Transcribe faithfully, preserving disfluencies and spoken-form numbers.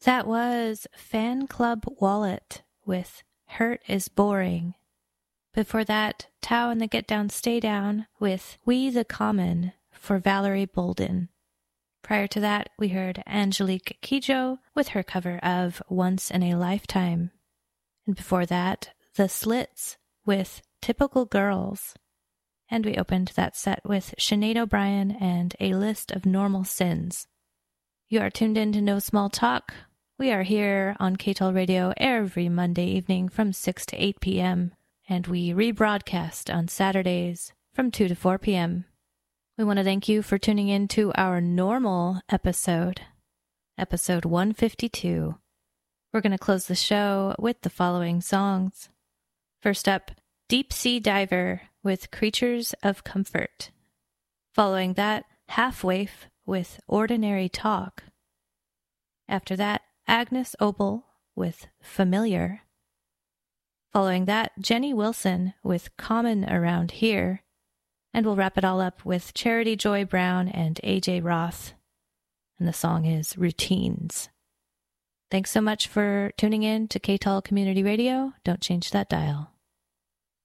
That was Fan Club Wallet with Hurt is Boring. Before that, Tao and the Get Down Stay Down with We the Common for Valerie Bolden. Prior to that, we heard Angelique Kidjo with her cover of Once in a Lifetime. And before that, The Slits with Typical Girls. And we opened that set with Sinead O'Brien and A List of Normal Sins. You are tuned in to No Small Talk. We are here on K T O L Radio every Monday evening from six to eight p.m. and we rebroadcast on Saturdays from two to four p.m. We want to thank you for tuning in to our normal episode, episode one fifty-two. We're going to close the show with the following songs. First up, Deep Sea Diver with Creatures of Comfort. Following that, Half Waif with Ordinary Talk. After that, Agnes Obel with Familiar. Following that, Jenny Wilson with Common Around Here. And we'll wrap it all up with Charity Joy Brown and A J Roth. And the song is Routines. Thanks so much for tuning in to K T O L Community Radio. Don't change that dial.